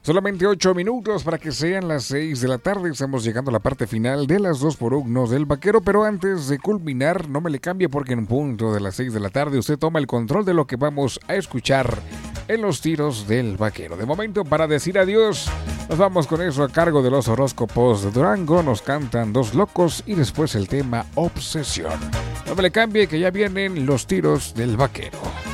Solamente 8 minutos para que sean las 6 de la tarde. Estamos llegando a la parte final de las 2x1 del Vaquero. Pero antes de culminar, no me le cambie porque en punto de las 6 de la tarde usted toma el control de lo que vamos a escuchar en los tiros del Vaquero. De momento, para decir adiós, nos vamos con eso a cargo de los horóscopos de Durango. Nos cantan Dos Locos y después el tema Obsesión. No me le cambie que ya vienen los tiros del Vaquero.